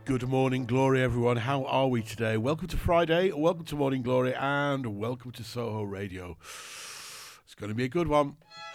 Good morning, Glory, everyone. How are we today? Welcome to Friday, welcome to Morning Glory, and welcome to Soho Radio. It's going to be a good one.